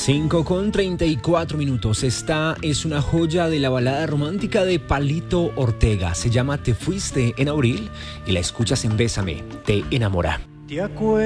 5:34. Esta es una joya de la balada romántica de Palito Ortega. Se llama Te fuiste en abril y la escuchas en Bésame, te enamora. ¿Te acuerdas?